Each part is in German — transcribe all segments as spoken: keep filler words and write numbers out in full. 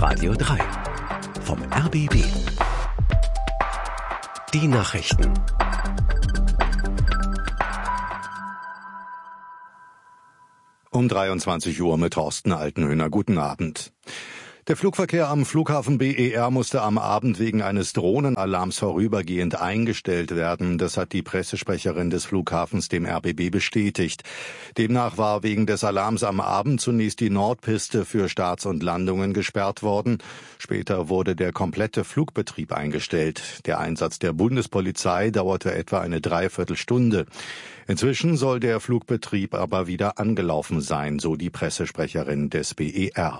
Radio drei vom R B B. Die Nachrichten. Um dreiundzwanzig Uhr mit Thorsten Altenhöhner. Guten Abend. Der Flugverkehr am Flughafen B E R musste am Abend wegen eines Drohnenalarms vorübergehend eingestellt werden. Das hat die Pressesprecherin des Flughafens dem R B B bestätigt. Demnach war wegen des Alarms am Abend zunächst die Nordpiste für Starts und Landungen gesperrt worden. Später wurde der komplette Flugbetrieb eingestellt. Der Einsatz der Bundespolizei dauerte etwa eine Dreiviertelstunde. Inzwischen soll der Flugbetrieb aber wieder angelaufen sein, so die Pressesprecherin des B E R.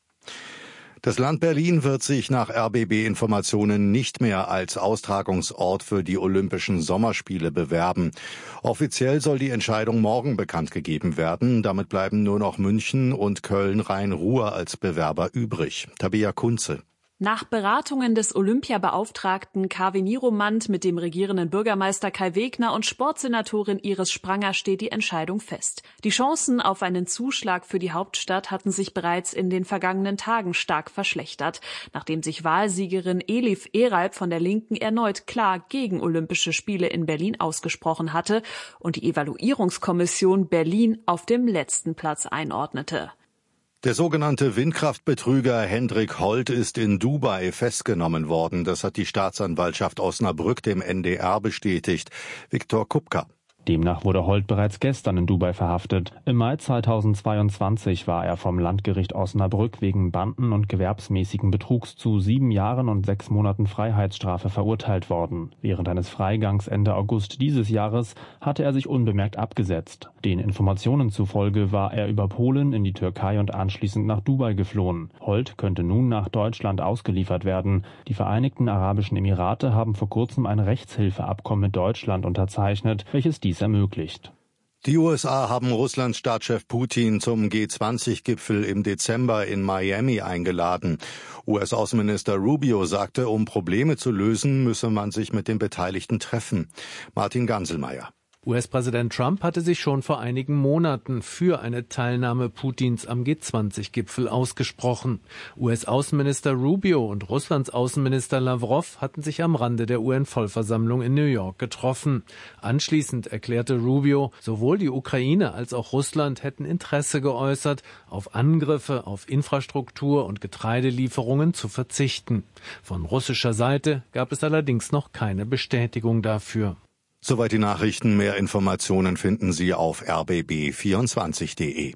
Das Land Berlin wird sich nach R B B-Informationen nicht mehr als Austragungsort für die Olympischen Sommerspiele bewerben. Offiziell soll die Entscheidung morgen bekannt gegeben werden. Damit bleiben nur noch München und Köln-Rhein-Ruhr als Bewerber übrig. Tabea Kunze. Nach Beratungen des Olympiabeauftragten Kaveh Niromand mit dem regierenden Bürgermeister Kai Wegner und Sportsenatorin Iris Spranger steht die Entscheidung fest. Die Chancen auf einen Zuschlag für die Hauptstadt hatten sich bereits in den vergangenen Tagen stark verschlechtert, nachdem sich Wahlsiegerin Elif Eralp von der Linken erneut klar gegen Olympische Spiele in Berlin ausgesprochen hatte und die Evaluierungskommission Berlin auf dem letzten Platz einordnete. Der sogenannte Windkraftbetrüger Hendrik Holt ist in Dubai festgenommen worden. Das hat die Staatsanwaltschaft Osnabrück dem N D R bestätigt. Viktor Kupka. Demnach wurde Holt bereits gestern in Dubai verhaftet. Im Mai zweitausendzweiundzwanzig war er vom Landgericht Osnabrück wegen Banden- und gewerbsmäßigen Betrugs zu sieben Jahren und sechs Monaten Freiheitsstrafe verurteilt worden. Während eines Freigangs Ende August dieses Jahres hatte er sich unbemerkt abgesetzt. Den Informationen zufolge war er über Polen in die Türkei und anschließend nach Dubai geflohen. Holt könnte nun nach Deutschland ausgeliefert werden. Die Vereinigten Arabischen Emirate haben vor kurzem ein Rechtshilfeabkommen mit Deutschland unterzeichnet, welches dies ermöglicht. Die U S A haben Russlands Staatschef Putin zum G zwanzig Gipfel im Dezember in Miami eingeladen. U S-Außenminister Rubio sagte, um Probleme zu lösen, müsse man sich mit den Beteiligten treffen. Martin Ganselmeier. U S-Präsident Trump hatte sich schon vor einigen Monaten für eine Teilnahme Putins am G zwanzig Gipfel ausgesprochen. U S-Außenminister Rubio und Russlands Außenminister Lavrov hatten sich am Rande der U N-Vollversammlung in New York getroffen. Anschließend erklärte Rubio, sowohl die Ukraine als auch Russland hätten Interesse geäußert, auf Angriffe auf Infrastruktur und Getreidelieferungen zu verzichten. Von russischer Seite gab es allerdings noch keine Bestätigung dafür. Soweit die Nachrichten. Mehr Informationen finden Sie auf r b b vierundzwanzig punkt de.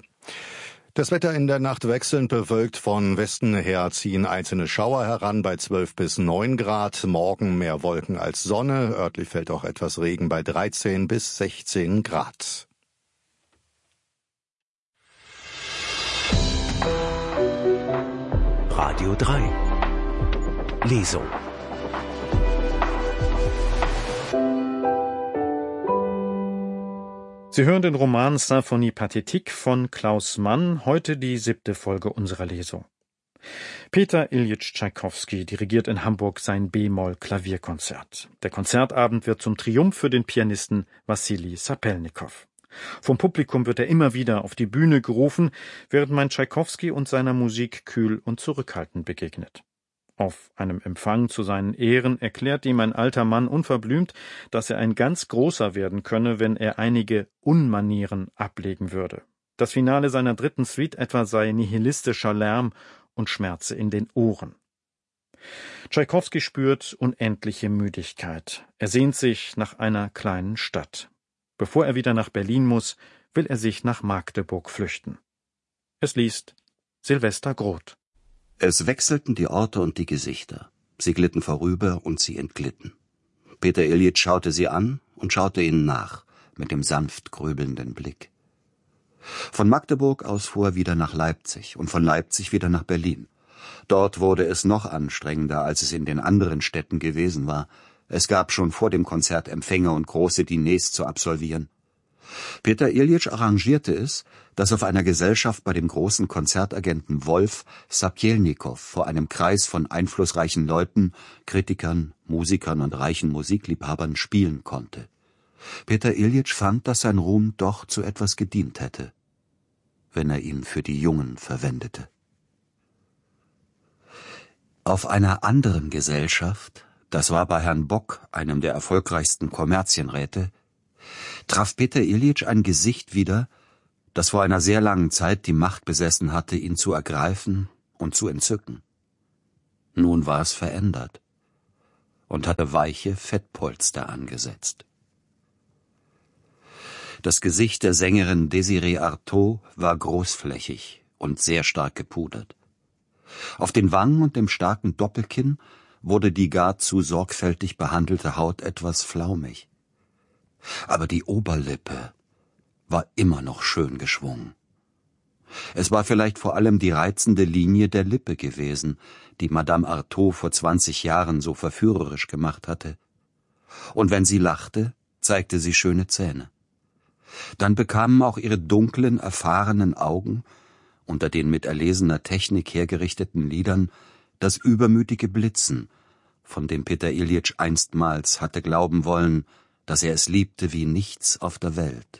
Das Wetter in der Nacht wechselnd bewölkt, von Westen her ziehen einzelne Schauer heran bei zwölf bis neun Grad. Morgen mehr Wolken als Sonne. Örtlich fällt auch etwas Regen bei dreizehn bis sechzehn Grad. Radio drei. Lesung. Sie hören den Roman Symphonie Pathétique von Klaus Mann, heute die siebte Folge unserer Lesung. Peter Iljitsch Tschaikowski dirigiert in Hamburg sein B-Moll-Klavierkonzert. Der Konzertabend wird zum Triumph für den Pianisten Wassili Sapelnikow. Vom Publikum wird er immer wieder auf die Bühne gerufen, während man Tschaikowski und seiner Musik kühl und zurückhaltend begegnet. Auf einem Empfang zu seinen Ehren erklärt ihm ein alter Mann unverblümt, dass er ein ganz Großer werden könne, wenn er einige Unmanieren ablegen würde. Das Finale seiner dritten Suite etwa sei nihilistischer Lärm und Schmerze in den Ohren. Tschaikowski spürt unendliche Müdigkeit. Er sehnt sich nach einer kleinen Stadt. Bevor er wieder nach Berlin muss, will er sich nach Magdeburg flüchten. Es liest Silvester Groth. Es wechselten die Orte und die Gesichter. Sie glitten vorüber und sie entglitten. Peter Iljitsch schaute sie an und schaute ihnen nach, mit dem sanft grübelnden Blick. Von Magdeburg aus fuhr er wieder nach Leipzig und von Leipzig wieder nach Berlin. Dort wurde es noch anstrengender, als es in den anderen Städten gewesen war. Es gab schon vor dem Konzert Empfänge und große Diners zu absolvieren. Peter Iljitsch arrangierte es, dass auf einer Gesellschaft bei dem großen Konzertagenten Wolf Sapelnikow vor einem Kreis von einflussreichen Leuten, Kritikern, Musikern und reichen Musikliebhabern spielen konnte. Peter Iljitsch fand, dass sein Ruhm doch zu etwas gedient hätte, wenn er ihn für die Jungen verwendete. Auf einer anderen Gesellschaft, das war bei Herrn Bock, einem der erfolgreichsten Kommerzienräte, traf Peter Iljitsch ein Gesicht wieder, das vor einer sehr langen Zeit die Macht besessen hatte, ihn zu ergreifen und zu entzücken. Nun war es verändert und hatte weiche Fettpolster angesetzt. Das Gesicht der Sängerin Désirée Arthaud war großflächig und sehr stark gepudert. Auf den Wangen und dem starken Doppelkinn wurde die gar zu sorgfältig behandelte Haut etwas flaumig. Aber die Oberlippe war immer noch schön geschwungen. Es war vielleicht vor allem die reizende Linie der Lippe gewesen, die Madame Arthaud vor zwanzig Jahren so verführerisch gemacht hatte. Und wenn sie lachte, zeigte sie schöne Zähne. Dann bekamen auch ihre dunklen, erfahrenen Augen unter den mit erlesener Technik hergerichteten Lidern das übermütige Blitzen, von dem Peter Iljitsch einstmals hatte glauben wollen, dass er es liebte wie nichts auf der Welt.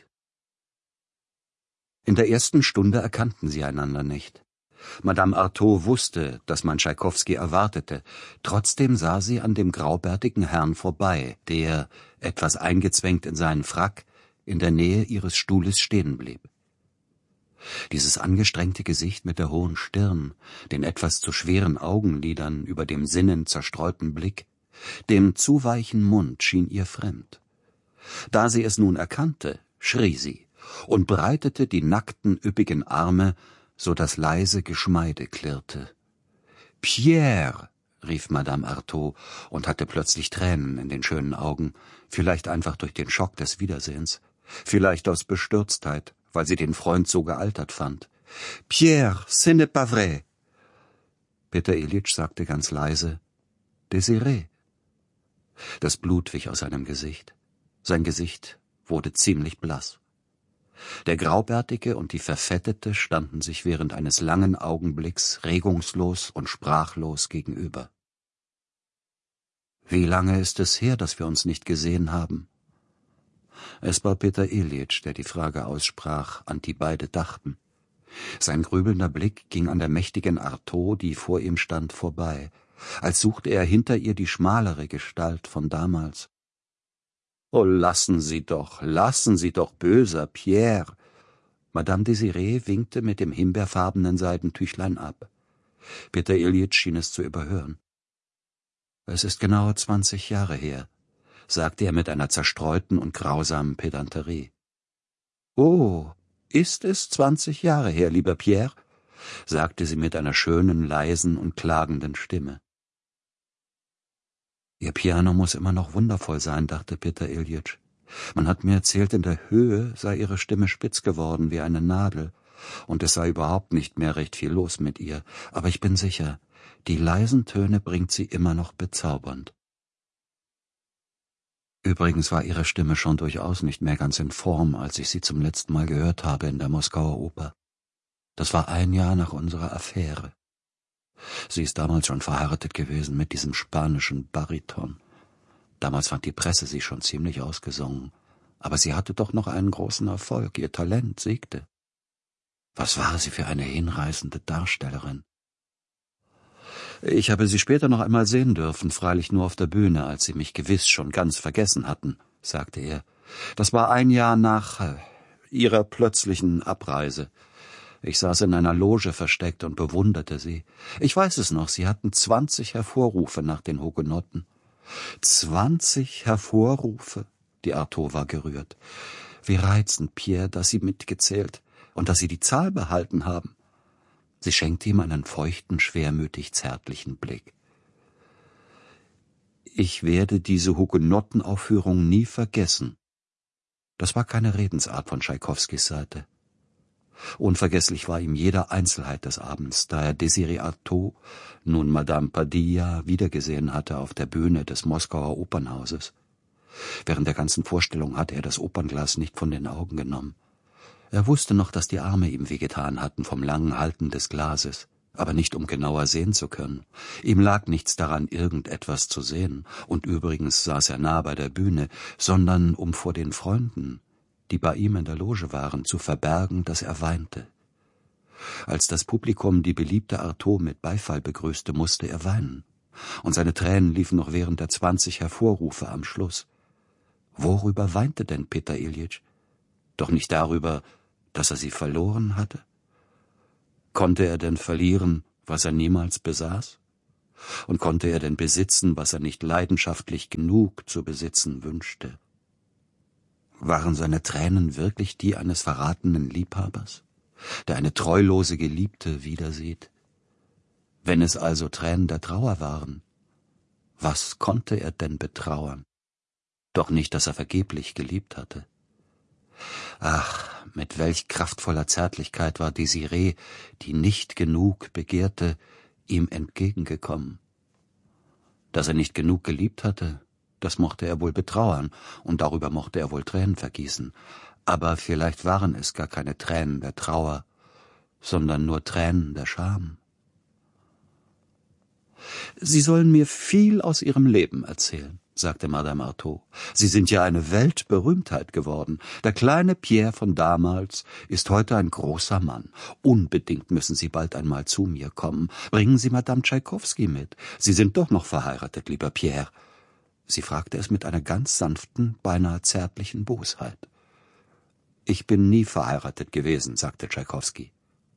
In der ersten Stunde erkannten sie einander nicht. Madame Arthaud wusste, dass man Tschaikowski erwartete, trotzdem sah sie an dem graubärtigen Herrn vorbei, der, etwas eingezwängt in seinen Frack, in der Nähe ihres Stuhles stehen blieb. Dieses angestrengte Gesicht mit der hohen Stirn, den etwas zu schweren Augenlidern über dem sinnend zerstreuten Blick, dem zu weichen Mund schien ihr fremd. Da sie es nun erkannte, schrie sie und breitete die nackten, üppigen Arme, so dass leise Geschmeide klirrte. »Pierre«, rief Madame Arthaud und hatte plötzlich Tränen in den schönen Augen, vielleicht einfach durch den Schock des Wiedersehens, vielleicht aus Bestürztheit, weil sie den Freund so gealtert fand. »Pierre, ce n'est pas vrai.« Peter Iljitsch sagte ganz leise, »Désirée.« Das Blut wich aus seinem Gesicht. Sein Gesicht wurde ziemlich blass. Der Graubärtige und die Verfettete standen sich während eines langen Augenblicks regungslos und sprachlos gegenüber. »Wie lange ist es her, dass wir uns nicht gesehen haben?« Es war Peter Iljitsch, der die Frage aussprach, an die beide dachten. Sein grübelnder Blick ging an der mächtigen Arthaud, die vor ihm stand, vorbei, als suchte er hinter ihr die schmalere Gestalt von damals. »Oh, lassen Sie doch, lassen Sie doch, böser Pierre!« Madame Désirée winkte mit dem himbeerfarbenen Seidentüchlein ab. Peter Iljitsch schien es zu überhören. »Es ist genau zwanzig Jahre her«, sagte er mit einer zerstreuten und grausamen Pedanterie. »Oh, ist es zwanzig Jahre her, lieber Pierre?« sagte sie mit einer schönen, leisen und klagenden Stimme. »Ihr Piano muss immer noch wundervoll sein«, dachte Peter Iljitsch. »Man hat mir erzählt, in der Höhe sei ihre Stimme spitz geworden wie eine Nadel, und es sei überhaupt nicht mehr recht viel los mit ihr. Aber ich bin sicher, die leisen Töne bringt sie immer noch bezaubernd.« Übrigens war ihre Stimme schon durchaus nicht mehr ganz in Form, als ich sie zum letzten Mal gehört habe in der Moskauer Oper. Das war ein Jahr nach unserer Affäre. Sie ist damals schon verheiratet gewesen mit diesem spanischen Bariton. Damals fand die Presse sie schon ziemlich ausgesungen. Aber sie hatte doch noch einen großen Erfolg. Ihr Talent siegte. Was war sie für eine hinreißende Darstellerin? Ich habe sie später noch einmal sehen dürfen, freilich nur auf der Bühne, als sie mich gewiss schon ganz vergessen hatten, sagte er. Das war ein Jahr nach äh, ihrer plötzlichen Abreise. Ich saß in einer Loge versteckt und bewunderte sie. Ich weiß es noch, sie hatten zwanzig Hervorrufe nach den Hugenotten. Zwanzig Hervorrufe? Die Arthaud war gerührt. Wie reizend, Pierre, dass Sie mitgezählt und dass Sie die Zahl behalten haben. Sie schenkte ihm einen feuchten, schwermütig zärtlichen Blick. Ich werde diese Hugenottenaufführung nie vergessen. Das war keine Redensart von Tschaikowskis Seite. Unvergesslich war ihm jede Einzelheit des Abends, da er Désirée Arthaud, nun Madame Padilla, wiedergesehen hatte auf der Bühne des Moskauer Opernhauses. Während der ganzen Vorstellung hatte er das Opernglas nicht von den Augen genommen. Er wusste noch, dass die Arme ihm wehgetan hatten vom langen Halten des Glases, aber nicht um genauer sehen zu können. Ihm lag nichts daran, irgendetwas zu sehen, und übrigens saß er nah bei der Bühne, sondern um vor den Freunden, die bei ihm in der Loge waren, zu verbergen, dass er weinte. Als das Publikum die beliebte Artaud mit Beifall begrüßte, musste er weinen. Und seine Tränen liefen noch während der zwanzig Hervorrufe am Schluss. Worüber weinte denn Peter Iljitsch? Doch nicht darüber, dass er sie verloren hatte? Konnte er denn verlieren, was er niemals besaß? Und konnte er denn besitzen, was er nicht leidenschaftlich genug zu besitzen wünschte? Waren seine Tränen wirklich die eines verratenen Liebhabers, der eine treulose Geliebte wiedersieht? Wenn es also Tränen der Trauer waren, was konnte er denn betrauern? Doch nicht, dass er vergeblich geliebt hatte. Ach, mit welch kraftvoller Zärtlichkeit war Desiree, die nicht genug begehrte, ihm entgegengekommen. Dass er nicht genug geliebt hatte, das mochte er wohl betrauern, und darüber mochte er wohl Tränen vergießen. Aber vielleicht waren es gar keine Tränen der Trauer, sondern nur Tränen der Scham. »Sie sollen mir viel aus Ihrem Leben erzählen«, sagte Madame Artaud. »Sie sind ja eine Weltberühmtheit geworden. Der kleine Pierre von damals ist heute ein großer Mann. Unbedingt müssen Sie bald einmal zu mir kommen. Bringen Sie Madame Tschaikowski mit. Sie sind doch noch verheiratet, lieber Pierre.« Sie fragte es mit einer ganz sanften, beinahe zärtlichen Bosheit. »Ich bin nie verheiratet gewesen«, sagte Tschaikowski.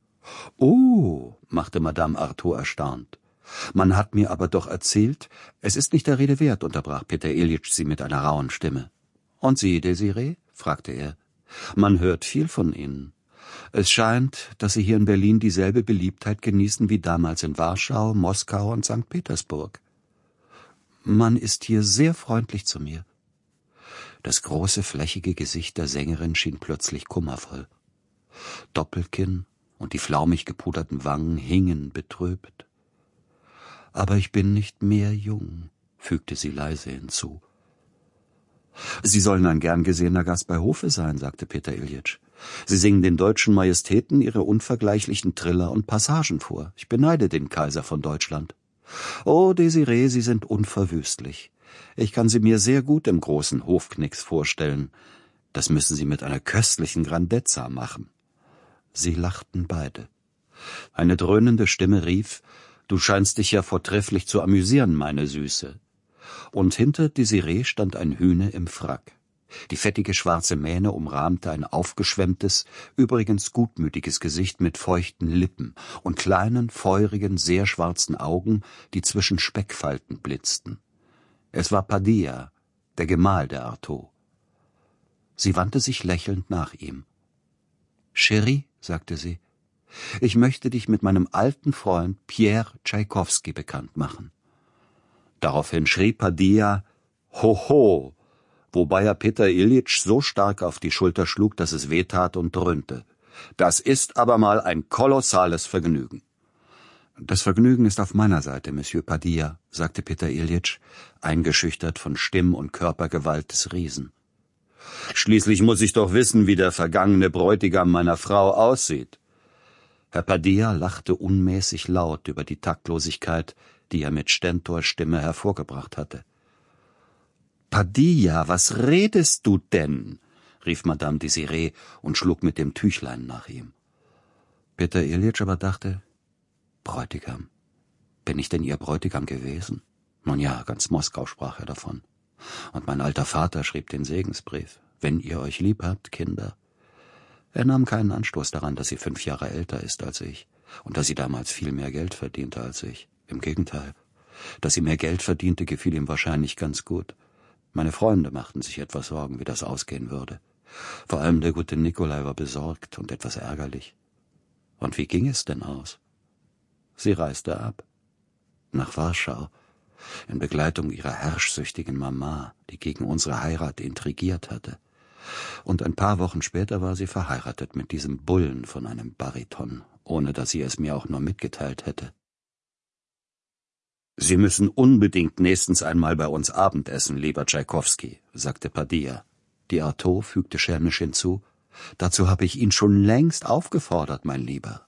»Oh«, machte Madame Artaud erstaunt. »Man hat mir aber doch erzählt, es ist nicht der Rede wert«, unterbrach Peter Iljitsch sie mit einer rauen Stimme. »Und Sie, Desiree?« fragte er. »Man hört viel von Ihnen. Es scheint, dass Sie hier in Berlin dieselbe Beliebtheit genießen wie damals in Warschau, Moskau und Sankt Petersburg.« »Man ist hier sehr freundlich zu mir.« Das große, flächige Gesicht der Sängerin schien plötzlich kummervoll. Doppelkinn und die flaumig gepuderten Wangen hingen betrübt. »Aber ich bin nicht mehr jung«, fügte sie leise hinzu. »Sie sollen ein gern gesehener Gast bei Hofe sein«, sagte Peter Iljitsch. »Sie singen den deutschen Majestäten ihre unvergleichlichen Triller und Passagen vor. Ich beneide den Kaiser von Deutschland. Oh, Desiree, Sie sind unverwüstlich. Ich kann Sie mir sehr gut im großen Hofknicks vorstellen. Das müssen Sie mit einer köstlichen Grandezza machen.« Sie lachten beide. Eine dröhnende Stimme rief: »Du scheinst dich ja vortrefflich zu amüsieren, meine Süße.« Und hinter Desiree stand ein Hühne im Frack. Die fettige schwarze Mähne umrahmte ein aufgeschwemmtes, übrigens gutmütiges Gesicht mit feuchten Lippen und kleinen, feurigen, sehr schwarzen Augen, die zwischen Speckfalten blitzten. Es war Padilla, der Gemahl der Artaud. Sie wandte sich lächelnd nach ihm. »Chérie«, sagte sie, »ich möchte dich mit meinem alten Freund Pierre Tschaikowski bekannt machen.« Daraufhin schrie Padilla »Hoho«, wobei er Peter Iljitsch so stark auf die Schulter schlug, dass es wehtat und dröhnte. »Das ist aber mal ein kolossales Vergnügen.« »Das Vergnügen ist auf meiner Seite, Monsieur Padilla«, sagte Peter Iljitsch, eingeschüchtert von Stimm- und Körpergewalt des Riesen. »Schließlich muss ich doch wissen, wie der vergangene Bräutigam meiner Frau aussieht.« Herr Padilla lachte unmäßig laut über die Taktlosigkeit, die er mit Stentors Stimme hervorgebracht hatte. »Padilla, was redest du denn?« rief Madame Desiree und schlug mit dem Tüchlein nach ihm. Peter Iljitsch aber dachte: »Bräutigam? Bin ich denn Ihr Bräutigam gewesen?« Nun ja, ganz Moskau sprach er davon. Und mein alter Vater schrieb den Segensbrief: »Wenn ihr euch lieb habt, Kinder.« Er nahm keinen Anstoß daran, dass sie fünf Jahre älter ist als ich und dass sie damals viel mehr Geld verdiente als ich. Im Gegenteil, dass sie mehr Geld verdiente, gefiel ihm wahrscheinlich ganz gut. Meine Freunde machten sich etwas Sorgen, wie das ausgehen würde. Vor allem der gute Nikolai war besorgt und etwas ärgerlich. Und wie ging es denn aus? Sie reiste ab. Nach Warschau, in Begleitung ihrer herrschsüchtigen Mama, die gegen unsere Heirat intrigiert hatte. Und ein paar Wochen später war sie verheiratet mit diesem Bullen von einem Bariton, ohne dass sie es mir auch nur mitgeteilt hätte. »Sie müssen unbedingt nächstens einmal bei uns Abendessen, lieber Tschaikowski«, sagte Padilla. Die Artaud fügte schelmisch hinzu: »Dazu habe ich ihn schon längst aufgefordert, mein Lieber.«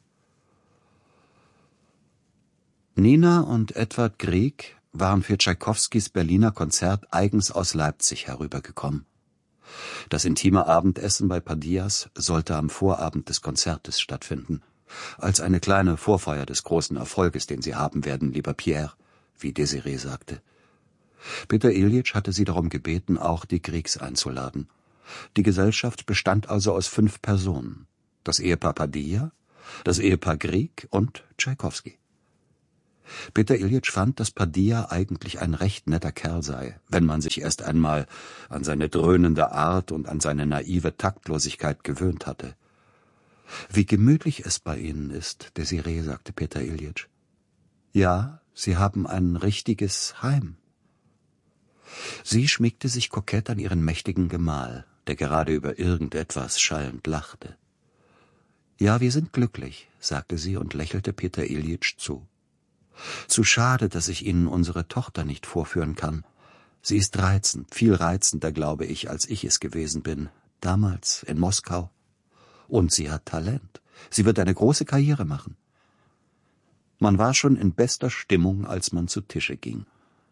Nina und Edward Grieg waren für Tschaikowskis Berliner Konzert eigens aus Leipzig herübergekommen. Das intime Abendessen bei Padillas sollte am Vorabend des Konzertes stattfinden, als eine kleine Vorfeier des großen Erfolges, den Sie haben werden, lieber Pierre, wie Desiree sagte. Peter Iljitsch hatte sie darum gebeten, auch die Griegs einzuladen. Die Gesellschaft bestand also aus fünf Personen. Das Ehepaar Padilla, das Ehepaar Grieg und Tschaikowski. Peter Iljitsch fand, dass Padilla eigentlich ein recht netter Kerl sei, wenn man sich erst einmal an seine dröhnende Art und an seine naive Taktlosigkeit gewöhnt hatte. »Wie gemütlich es bei Ihnen ist, Desiree«, sagte Peter Iljitsch. »Ja, Sie haben ein richtiges Heim.« Sie schmiegte sich kokett an ihren mächtigen Gemahl, der gerade über irgendetwas schallend lachte. »Ja, wir sind glücklich«, sagte sie und lächelte Peter Iljitsch zu. »Zu schade, dass ich Ihnen unsere Tochter nicht vorführen kann. Sie ist reizend, viel reizender, glaube ich, als ich es gewesen bin, damals in Moskau. Und sie hat Talent. Sie wird eine große Karriere machen.« Man war schon in bester Stimmung, als man zu Tische ging.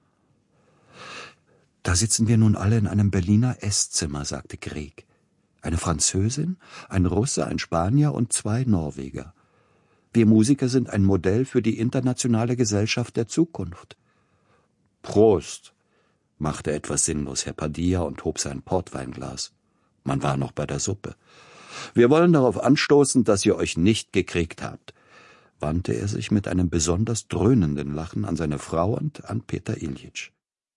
»Da sitzen wir nun alle in einem Berliner Esszimmer«, sagte Grieg. »Eine Französin, ein Russe, ein Spanier und zwei Norweger. Wir Musiker sind ein Modell für die internationale Gesellschaft der Zukunft.« »Prost«, machte etwas sinnlos Herr Padilla und hob sein Portweinglas. Man war noch bei der Suppe. »Wir wollen darauf anstoßen, dass ihr euch nicht gekriegt habt«, wandte er sich mit einem besonders dröhnenden Lachen an seine Frau und an Peter Iljitsch.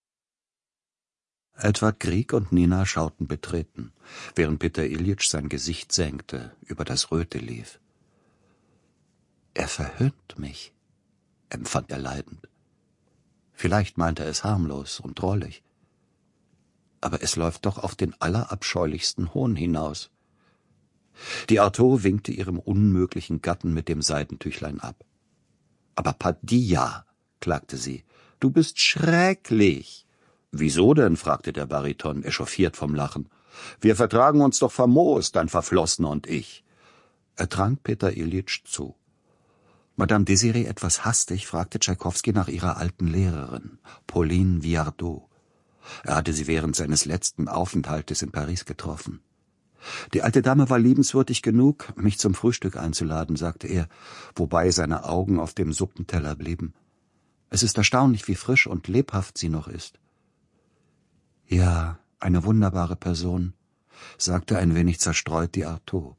Edward Grieg und Nina schauten betreten, während Peter Iljitsch sein Gesicht senkte, über das Röte lief. »Er verhöhnt mich«, empfand er leidend. Vielleicht meinte er es harmlos und drollig. Aber es läuft doch auf den allerabscheulichsten Hohn hinaus. Die Artaud winkte ihrem unmöglichen Gatten mit dem Seidentüchlein ab. »Aber Padilla«, klagte sie, »du bist schrecklich.« »Wieso denn?« fragte der Bariton, echauffiert vom Lachen. »Wir vertragen uns doch famos, dein Verflossener und ich.« Er trank Peter Iljitsch zu. Madame Desiree etwas hastig fragte Tschaikowski nach ihrer alten Lehrerin, Pauline Viardot. Er hatte sie während seines letzten Aufenthaltes in Paris getroffen. »Die alte Dame war liebenswürdig genug, mich zum Frühstück einzuladen«, sagte er, wobei seine Augen auf dem Suppenteller blieben. »Es ist erstaunlich, wie frisch und lebhaft sie noch ist.« »Ja, eine wunderbare Person«, sagte ein wenig zerstreut die Artaud.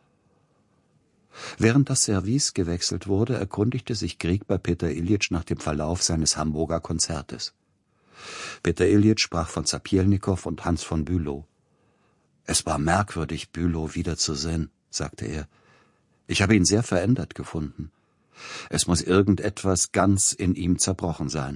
Während das Service gewechselt wurde, erkundigte sich Grieg bei Peter Iljitsch nach dem Verlauf seines Hamburger Konzertes. Peter Iljitsch sprach von Zapielnikow und Hans von Bülow. »Es war merkwürdig, Bülow wiederzusehen«, sagte er. »Ich habe ihn sehr verändert gefunden. Es muss irgendetwas ganz in ihm zerbrochen sein.«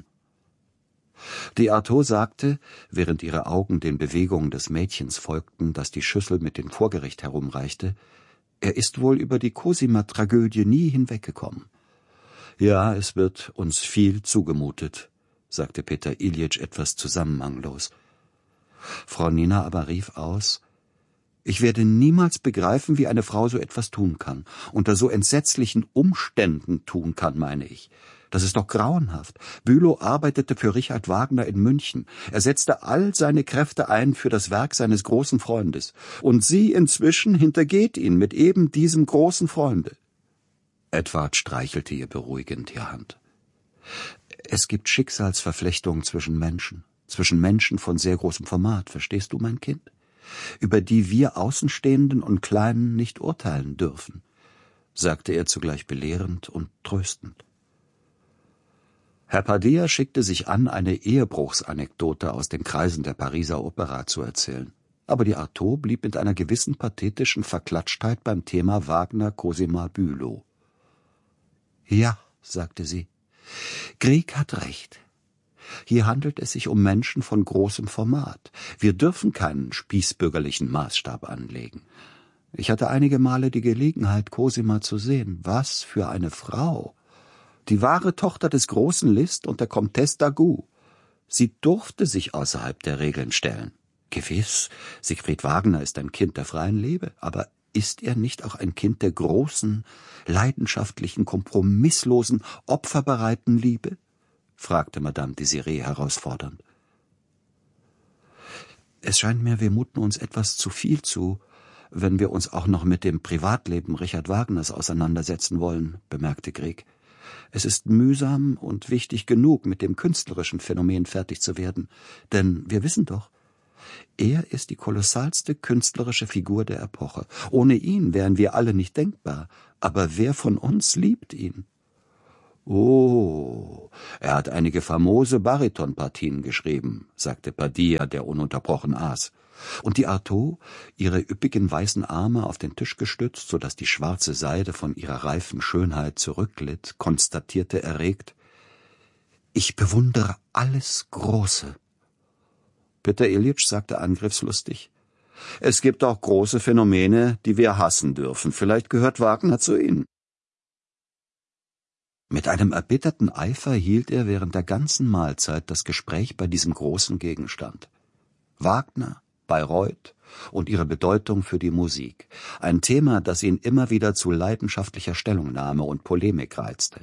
Die Artaud sagte, während ihre Augen den Bewegungen des Mädchens folgten, das die Schüssel mit dem Vorgericht herumreichte, er ist wohl über die Cosima-Tragödie nie hinweggekommen. »Ja, es wird uns viel zugemutet«, sagte Peter Iljitsch etwas zusammenhanglos. Frau Nina aber rief aus, »Ich werde niemals begreifen, wie eine Frau so etwas tun kann, unter so entsetzlichen Umständen tun kann, meine ich. Das ist doch grauenhaft. Bülow arbeitete für Richard Wagner in München. Er setzte all seine Kräfte ein für das Werk seines großen Freundes. Und sie inzwischen hintergeht ihn mit eben diesem großen Freunde.« Edward streichelte ihr beruhigend die Hand. »Es gibt Schicksalsverflechtungen zwischen Menschen, zwischen Menschen von sehr großem Format, verstehst du, mein Kind? Über die wir Außenstehenden und Kleinen nicht urteilen dürfen«, sagte er zugleich belehrend und tröstend. Herr Padilla schickte sich an, eine Ehebruchsanekdote aus den Kreisen der Pariser Opera zu erzählen. Aber die Artaud blieb mit einer gewissen pathetischen Verklatschtheit beim Thema Wagner, Cosima, Bülow. »Ja«, sagte sie, »Grieg hat recht. Hier handelt es sich um Menschen von großem Format. Wir dürfen keinen spießbürgerlichen Maßstab anlegen. Ich hatte einige Male die Gelegenheit, Cosima zu sehen. Was für eine Frau! Die wahre Tochter des großen Liszt und der Comtesse d'Agoult. Sie durfte sich außerhalb der Regeln stellen. Gewiss, Siegfried Wagner ist ein Kind der freien Liebe, aber ist er nicht auch ein Kind der großen, leidenschaftlichen, kompromisslosen, opferbereiten Liebe?« fragte Madame Desiree herausfordernd. »Es scheint mir, wir muten uns etwas zu viel zu, wenn wir uns auch noch mit dem Privatleben Richard Wagners auseinandersetzen wollen, bemerkte Grieg. Es ist mühsam und wichtig genug, mit dem künstlerischen Phänomen fertig zu werden, denn wir wissen doch, er ist die kolossalste künstlerische Figur der Epoche. Ohne ihn wären wir alle nicht denkbar, aber wer von uns liebt ihn? Oh, er hat einige famose Baritonpartien geschrieben, sagte Padilla, der ununterbrochen aß. Und die Artaud, ihre üppigen weißen Arme auf den Tisch gestützt, so dass die schwarze Seide von ihrer reifen Schönheit zurückglitt, konstatierte erregt: »Ich bewundere alles Große.« Peter Iljitsch sagte angriffslustig: »Es gibt auch große Phänomene, die wir hassen dürfen. Vielleicht gehört Wagner zu ihnen.« Mit einem erbitterten Eifer hielt er während der ganzen Mahlzeit das Gespräch bei diesem großen Gegenstand. Wagner, Bayreuth und ihre Bedeutung für die Musik, ein Thema, das ihn immer wieder zu leidenschaftlicher Stellungnahme und Polemik reizte.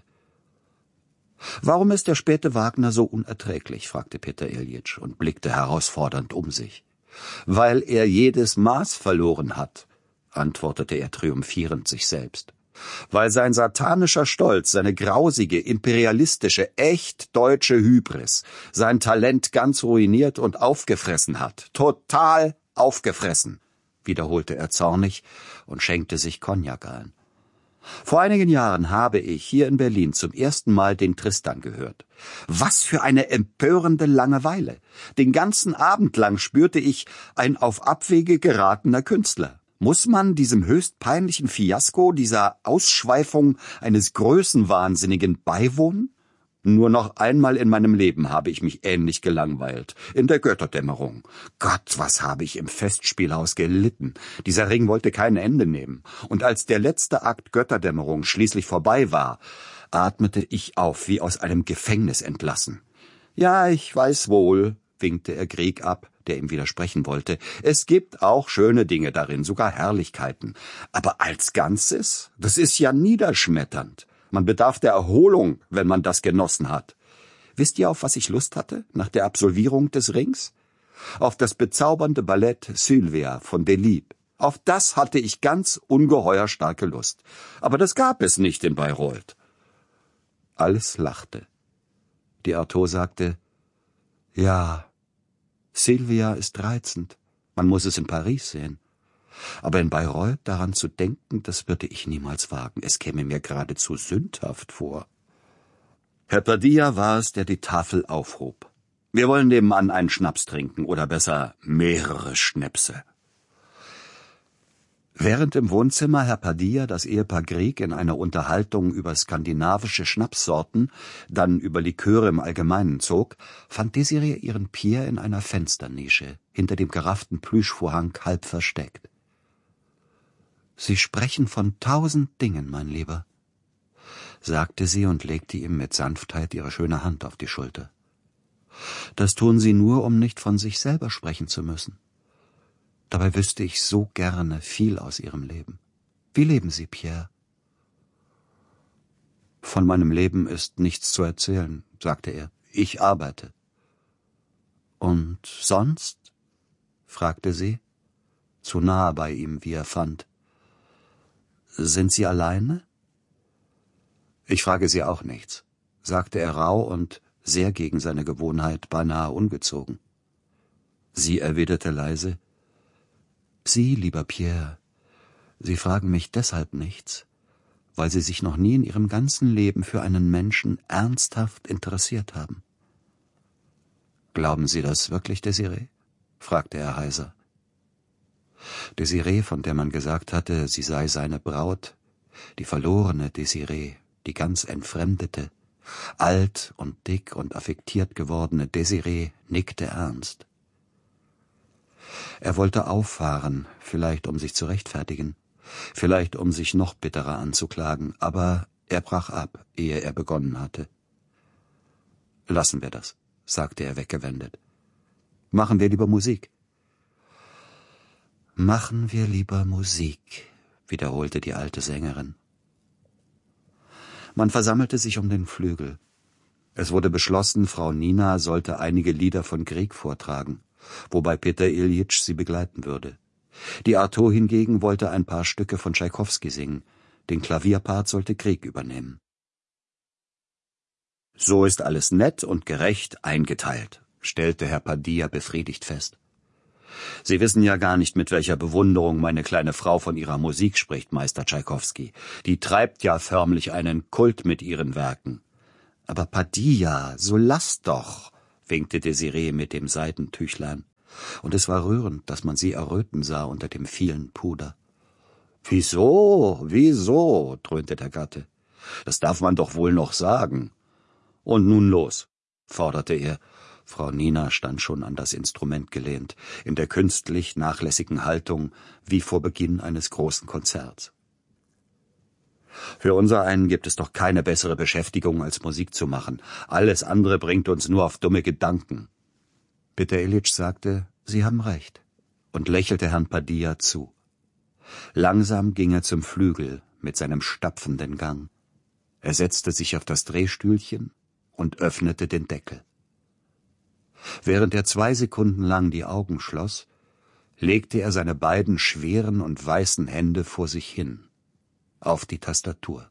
»Warum ist der späte Wagner so unerträglich?« fragte Peter Iljitsch und blickte herausfordernd um sich. »Weil er jedes Maß verloren hat«, antwortete er triumphierend sich selbst. »Weil sein satanischer Stolz, seine grausige, imperialistische, echt deutsche Hybris sein Talent ganz ruiniert und aufgefressen hat. Total aufgefressen«, wiederholte er zornig und schenkte sich Cognac ein. »Vor einigen Jahren habe ich hier in Berlin zum ersten Mal den Tristan gehört. Was für eine empörende Langeweile! Den ganzen Abend lang spürte ich, ein auf Abwege geratener Künstler. Muss man diesem höchst peinlichen Fiasko, dieser Ausschweifung eines Größenwahnsinnigen beiwohnen? Nur noch einmal in meinem Leben habe ich mich ähnlich gelangweilt. In der Götterdämmerung. Gott, was habe ich im Festspielhaus gelitten. Dieser Ring wollte kein Ende nehmen. Und als der letzte Akt Götterdämmerung schließlich vorbei war, atmete ich auf, wie aus einem Gefängnis entlassen. »Ja, ich weiß wohl«, winkte er Grieg ab, der ihm widersprechen wollte. »Es gibt auch schöne Dinge darin, sogar Herrlichkeiten. Aber als Ganzes, das ist ja niederschmetternd. Man bedarf der Erholung, wenn man das genossen hat. Wisst ihr, auf was ich Lust hatte, nach der Absolvierung des Rings? Auf das bezaubernde Ballett Sylvia von Delibes. Auf das hatte ich ganz ungeheuer starke Lust. Aber das gab es nicht in Bayreuth.« Alles lachte. Die Artaud sagte: »Ja, Sylvia ist reizend. Man muss es in Paris sehen. Aber in Bayreuth daran zu denken, das würde ich niemals wagen. Es käme mir geradezu sündhaft vor.« Herr Padilla war es, der die Tafel aufhob. »Wir wollen nebenan einen Schnaps trinken, oder besser mehrere Schnäpse.« Während im Wohnzimmer Herr Padilla das Ehepaar Grieg in einer Unterhaltung über skandinavische Schnapssorten, dann über Liköre im Allgemeinen zog, fand Desiree ihren Pierre in einer Fensternische, hinter dem gerafften Plüschvorhang halb versteckt. »Sie sprechen von tausend Dingen, mein Lieber«, sagte sie und legte ihm mit Sanftheit ihre schöne Hand auf die Schulter. »Das tun Sie nur, um nicht von sich selber sprechen zu müssen. Dabei wüsste ich so gerne viel aus Ihrem Leben. Wie leben Sie, Pierre?« »Von meinem Leben ist nichts zu erzählen«, sagte er. »Ich arbeite.« »Und sonst?« fragte sie, zu nahe bei ihm, wie er fand. »Sind Sie alleine?« »Ich frage Sie auch nichts«, sagte er rau und, sehr gegen seine Gewohnheit, beinahe ungezogen. Sie erwiderte leise: »Sie, lieber Pierre, Sie fragen mich deshalb nichts, weil Sie sich noch nie in Ihrem ganzen Leben für einen Menschen ernsthaft interessiert haben.« »Glauben Sie das wirklich, Desiree?« fragte er heiser. Desiree, von der man gesagt hatte, sie sei seine Braut, die verlorene Desiree, die ganz entfremdete, alt und dick und affektiert gewordene Desiree, nickte ernst. Er wollte auffahren, vielleicht um sich zu rechtfertigen, vielleicht um sich noch bitterer anzuklagen, aber er brach ab, ehe er begonnen hatte. »Lassen wir das«, sagte er weggewendet. »Machen wir lieber Musik.« »Machen wir lieber Musik«, wiederholte die alte Sängerin. Man versammelte sich um den Flügel. Es wurde beschlossen, Frau Nina sollte einige Lieder von Grieg vortragen, wobei Peter Iljitsch sie begleiten würde. Die Artaud hingegen wollte ein paar Stücke von Tschaikowski singen. Den Klavierpart sollte Grieg übernehmen. »So ist alles nett und gerecht eingeteilt«, stellte Herr Padilla befriedigt fest. »Sie wissen ja gar nicht, mit welcher Bewunderung meine kleine Frau von ihrer Musik spricht, Meister Tschaikowski. Die treibt ja förmlich einen Kult mit ihren Werken.« »Aber Padilla, so lass doch«, winkte Desiree mit dem Seidentüchlein. Und es war rührend, dass man sie erröten sah unter dem vielen Puder. »Wieso, wieso?«, dröhnte der Gatte. »Das darf man doch wohl noch sagen.« »Und nun los«, forderte er. Frau Nina stand schon an das Instrument gelehnt, in der künstlich nachlässigen Haltung wie vor Beginn eines großen Konzerts. »Für unsereinen gibt es doch keine bessere Beschäftigung, als Musik zu machen. Alles andere bringt uns nur auf dumme Gedanken.« Peter Iljitsch sagte, »Sie haben recht«, und lächelte Herrn Padilla zu. Langsam ging er zum Flügel mit seinem stapfenden Gang. Er setzte sich auf das Drehstühlchen und öffnete den Deckel. Während er zwei Sekunden lang die Augen schloss, legte er seine beiden schweren und weißen Hände vor sich hin, auf die Tastatur.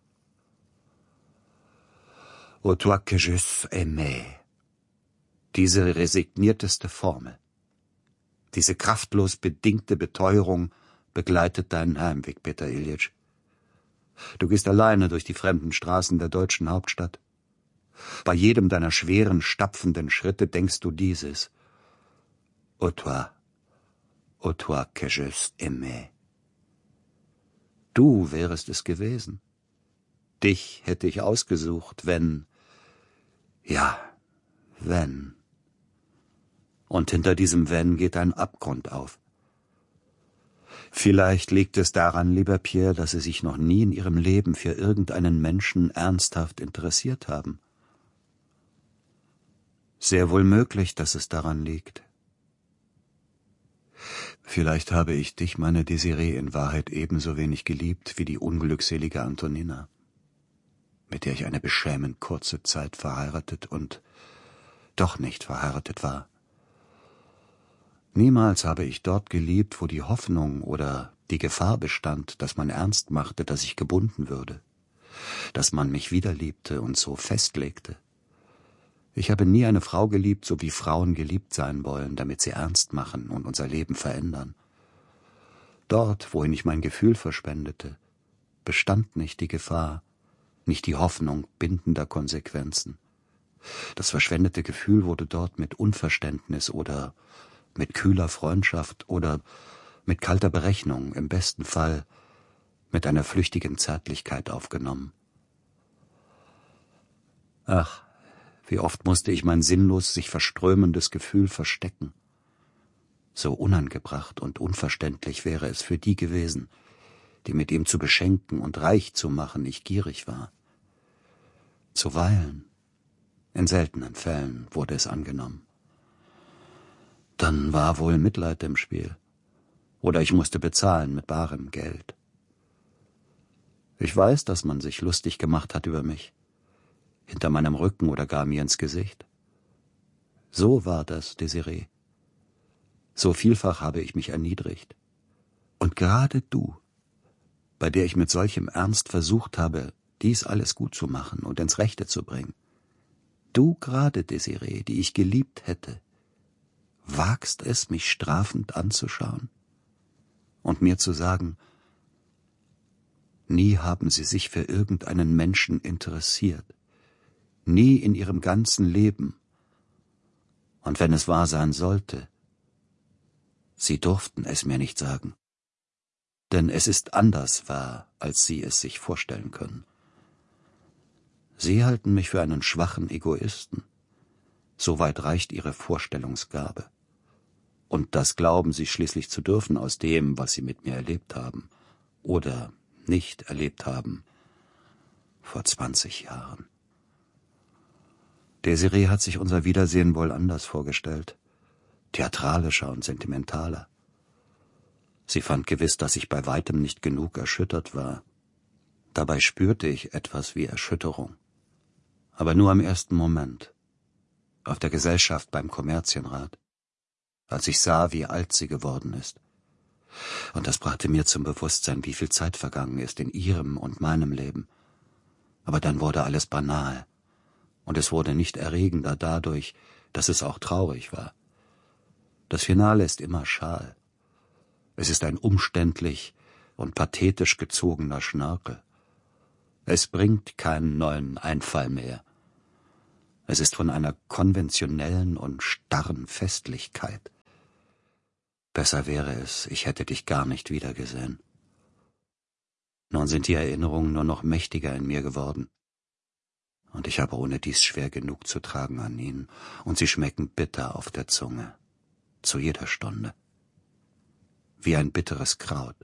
»O toi que je aimais«, diese resignierteste Formel, diese kraftlos bedingte Beteuerung begleitet deinen Heimweg, Peter Iljitsch. Du gehst alleine durch die fremden Straßen der deutschen Hauptstadt. Bei jedem deiner schweren, stapfenden Schritte denkst du dieses. Ô toi, ô toi que je aimais. Du wärest es gewesen. Dich hätte ich ausgesucht, wenn, ja, wenn. Und hinter diesem Wenn geht ein Abgrund auf. Vielleicht liegt es daran, lieber Pierre, dass Sie sich noch nie in Ihrem Leben für irgendeinen Menschen ernsthaft interessiert haben. Sehr wohl möglich, dass es daran liegt. Vielleicht habe ich dich, meine Desiree, in Wahrheit ebenso wenig geliebt wie die unglückselige Antonina, mit der ich eine beschämend kurze Zeit verheiratet und doch nicht verheiratet war. Niemals habe ich dort geliebt, wo die Hoffnung oder die Gefahr bestand, dass man ernst machte, dass ich gebunden würde, dass man mich wiederliebte und so festlegte. Ich habe nie eine Frau geliebt, so wie Frauen geliebt sein wollen, damit sie ernst machen und unser Leben verändern. Dort, wohin ich mein Gefühl verschwendete, bestand nicht die Gefahr, nicht die Hoffnung bindender Konsequenzen. Das verschwendete Gefühl wurde dort mit Unverständnis oder mit kühler Freundschaft oder mit kalter Berechnung, im besten Fall mit einer flüchtigen Zärtlichkeit aufgenommen. Ach, wie oft musste ich mein sinnlos sich verströmendes Gefühl verstecken. So unangebracht und unverständlich wäre es für die gewesen, die mit ihm zu beschenken und reich zu machen ich gierig war. Zuweilen, in seltenen Fällen, wurde es angenommen. Dann war wohl Mitleid im Spiel. Oder ich musste bezahlen mit barem Geld. Ich weiß, dass man sich lustig gemacht hat über mich, hinter meinem Rücken oder gar mir ins Gesicht. So war das, Desiree. So vielfach habe ich mich erniedrigt. Und gerade du, bei der ich mit solchem Ernst versucht habe, dies alles gut zu machen und ins Rechte zu bringen, du gerade, Desiree, die ich geliebt hätte, wagst es, mich strafend anzuschauen und mir zu sagen, nie haben Sie sich für irgendeinen Menschen interessiert, nie in Ihrem ganzen Leben, und wenn es wahr sein sollte, Sie durften es mir nicht sagen, denn es ist anders wahr, als Sie es sich vorstellen können. Sie halten mich für einen schwachen Egoisten, soweit reicht Ihre Vorstellungsgabe. Und das glauben Sie schließlich zu dürfen aus dem, was Sie mit mir erlebt haben oder nicht erlebt haben vor zwanzig Jahren. Desiree hat sich unser Wiedersehen wohl anders vorgestellt, theatralischer und sentimentaler. Sie fand gewiss, dass ich bei weitem nicht genug erschüttert war. Dabei spürte ich etwas wie Erschütterung, aber nur im ersten Moment, auf der Gesellschaft beim Kommerzienrat, als ich sah, wie alt sie geworden ist, Und das brachte mir zum Bewusstsein, wie viel Zeit vergangen ist in ihrem und meinem Leben. Aber dann wurde alles banal. Und es wurde nicht erregender dadurch, dass es auch traurig war. Das Finale ist immer schal. Es ist ein umständlich und pathetisch gezogener Schnörkel. Es bringt keinen neuen Einfall mehr. Es ist von einer konventionellen und starren Festlichkeit. Besser wäre es, ich hätte dich gar nicht wiedergesehen. Nun sind die Erinnerungen nur noch mächtiger in mir geworden. Und ich habe ohne dies schwer genug zu tragen an ihnen, und sie schmecken bitter auf der Zunge, zu jeder Stunde. Wie ein bitteres Kraut.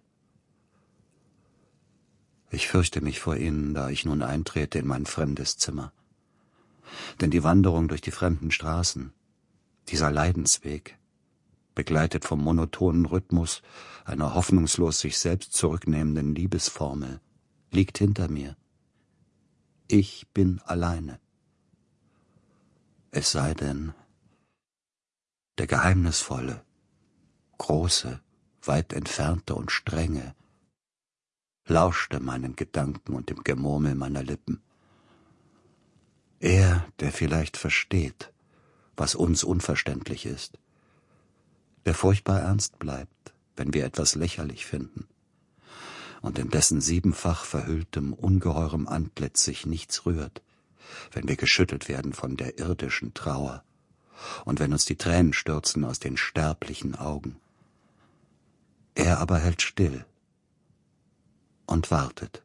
Ich fürchte mich vor ihnen, da ich nun eintrete in mein fremdes Zimmer. Denn die Wanderung durch die fremden Straßen, dieser Leidensweg, begleitet vom monotonen Rhythmus einer hoffnungslos sich selbst zurücknehmenden Liebesformel, liegt hinter mir. Ich bin alleine. Es sei denn, der geheimnisvolle, große, weit entfernte und strenge lauschte meinen Gedanken und dem Gemurmel meiner Lippen. Er, der vielleicht versteht, was uns unverständlich ist, der furchtbar ernst bleibt, wenn wir etwas lächerlich finden, und in dessen siebenfach verhülltem, ungeheurem Antlitz sich nichts rührt, wenn wir geschüttelt werden von der irdischen Trauer und wenn uns die Tränen stürzen aus den sterblichen Augen. Er aber hält still und wartet.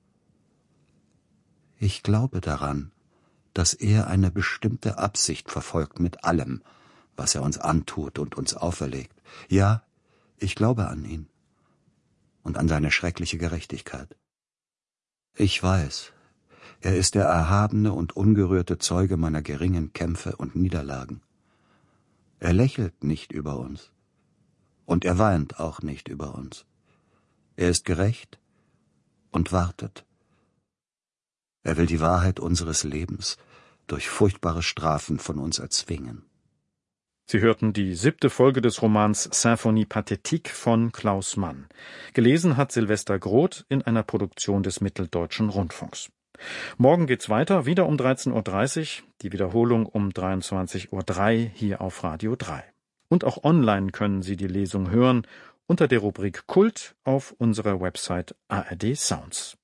Ich glaube daran, dass er eine bestimmte Absicht verfolgt mit allem, was er uns antut und uns auferlegt. Ja, ich glaube an ihn und an seine schreckliche Gerechtigkeit. Ich weiß, er ist der erhabene und ungerührte Zeuge meiner geringen Kämpfe und Niederlagen. Er lächelt nicht über uns und er weint auch nicht über uns. Er ist gerecht und wartet. Er will die Wahrheit unseres Lebens durch furchtbare Strafen von uns erzwingen. Sie hörten die siebte Folge des Romans Symphonie Pathétique von Klaus Mann. Gelesen hat Silvester Groth in einer Produktion des Mitteldeutschen Rundfunks. Morgen geht's weiter, wieder um dreizehn Uhr dreißig, die Wiederholung um dreiundzwanzig Uhr drei hier auf Radio drei. Und auch online können Sie die Lesung hören unter der Rubrik Kult auf unserer Website A R D Sounds.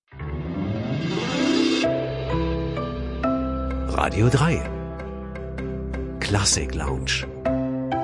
Radio drei Klassik Lounge.